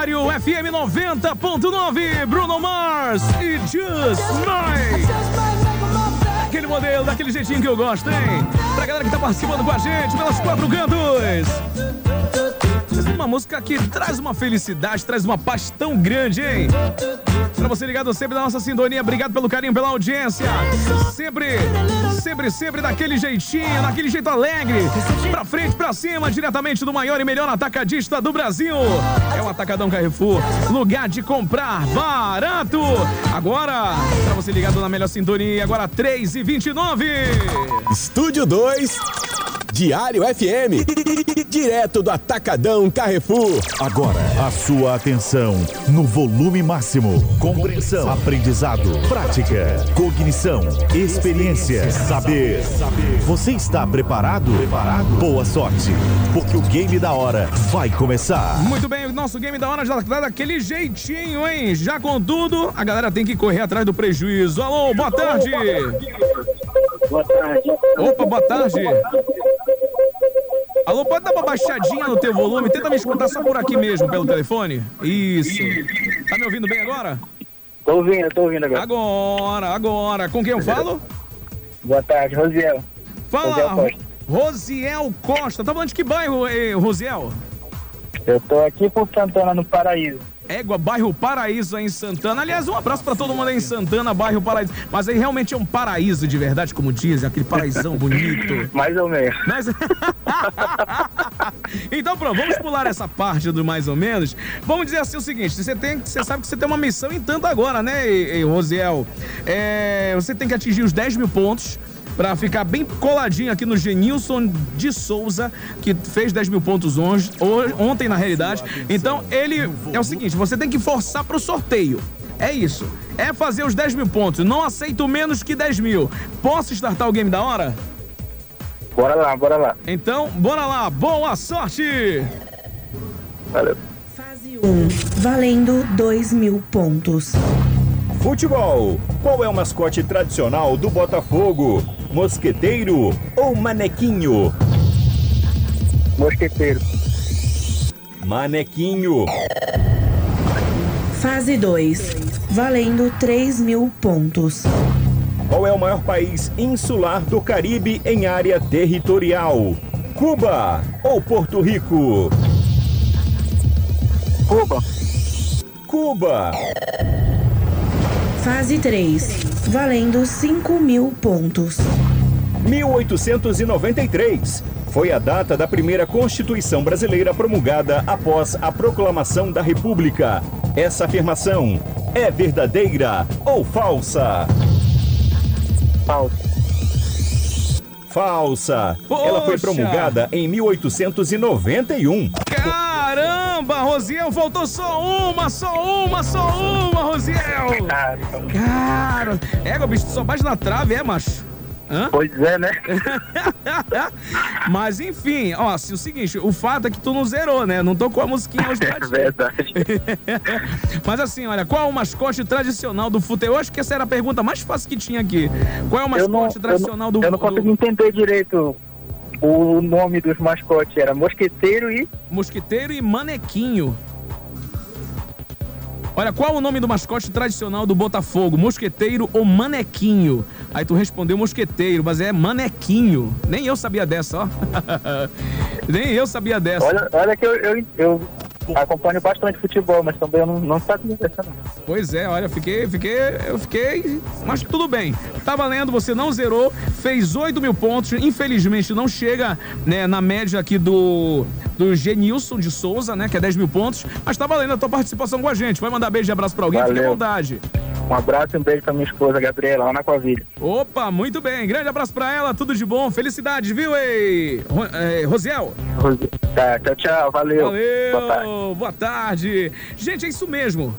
Diário FM 90.9, Bruno Mars e Just Mine. Aquele modelo, daquele jeitinho que eu gosto, hein? Pra galera que tá participando com a gente pelas 4 cantos. Essa é uma música que traz uma felicidade, traz uma paz tão grande, hein? Pra você ligado sempre na nossa sintonia, obrigado pelo carinho, pela audiência. Sempre daquele jeitinho, daquele jeito alegre. Pra frente, pra cima, diretamente do maior e melhor atacadista do Brasil. É o Atacadão Carrefour, lugar de comprar barato. Agora, pra você ligado na melhor sintonia, agora 3h29. Estúdio 2, Diário FM, direto do Atacadão Carrefour. Agora, a sua atenção no volume máximo. Compreensão, aprendizado, prática, cognição, experiência, saber. Você está preparado? Boa sorte, porque o Game da Hora vai começar. Muito bem, o nosso Game da Hora já tá daquele jeitinho, hein? Já com tudo, a galera tem que correr atrás do prejuízo. Alô, boa tarde. Boa tarde. Opa, boa tarde. Alô, pode dar uma baixadinha no teu volume? Tenta me escutar só por aqui mesmo, pelo telefone. Isso. Tá me ouvindo bem agora? Tô ouvindo agora. Agora. Com quem eu falo? Boa tarde, Rosiel. Fala, Rosiel Costa. Tá falando de que bairro, Rosiel? Eu tô aqui por Santana, no Paraíso. Égua, bairro Paraíso aí em Santana. Aliás, um abraço pra todo mundo aí em Santana, bairro Paraíso. Mas aí realmente é um paraíso de verdade, como dizem, aquele paraísão bonito. Mais ou menos. Então pronto, vamos pular essa parte do mais ou menos. Vamos dizer assim o seguinte, você sabe que você tem uma missão em tanto agora, né, Rosiel? Você tem que atingir os 10 mil pontos pra ficar bem coladinho aqui no Genilson de Souza, que fez 10 mil pontos ontem na realidade. Então ele é o seguinte, você tem que forçar pro sorteio. É isso, é fazer os 10 mil pontos. Não aceito menos que 10 mil. Posso startar o Game da Hora? Bora lá. Então, bora lá, boa sorte! Valeu. Fase 1, valendo 2 mil pontos. Futebol. Qual é o mascote tradicional do Botafogo? Mosqueteiro ou manequinho? Mosqueteiro. Manequinho. Fase 2, valendo 3 mil pontos. Qual é o maior país insular do Caribe em área territorial? Cuba ou Porto Rico? Cuba. Fase 3, valendo 5 mil pontos. 1893 foi a data da primeira Constituição brasileira promulgada após a proclamação da República. Essa afirmação é verdadeira ou falsa? Falsa. Poxa. Ela foi promulgada em 1891. Caramba, Rosiel, faltou só uma, Rosiel. Cara, o bicho só bate na trave, macho? Hã? Pois é, né? Mas enfim, ó, o seguinte, o fato é que tu não zerou, né? Não tocou a musiquinha hoje pra ti. É verdade. Mas assim, olha, qual é o mascote tradicional do futebol? Eu acho que essa era a pergunta mais fácil que tinha aqui. Qual é o mascote tradicional do... Eu não consigo entender direito o nome dos mascotes. Era Mosqueteiro e Manequinho. Olha, qual o nome do mascote tradicional do Botafogo? Mosqueteiro ou Manequinho? Aí tu respondeu Mosqueteiro, mas é Manequinho. Nem eu sabia dessa, ó. Nem eu sabia dessa. Olha que eu acompanho bastante futebol, mas também eu não sabia dessa não. Pois é, olha, eu fiquei, mas tudo bem. Tá valendo, você não zerou, fez 8 mil pontos, infelizmente não chega, né, na média aqui do Genilson de Souza, né, que é 10 mil pontos, mas tá valendo a tua participação com a gente. Vai mandar beijo e abraço pra alguém? Valeu. Fique à vontade. Um abraço e um beijo pra minha esposa, Gabriela, lá na Covilha. Opa, muito bem, grande abraço pra ela, tudo de bom, felicidades, viu, Rosiel? Tá, tchau, valeu. Valeu, boa tarde. Gente, é isso mesmo.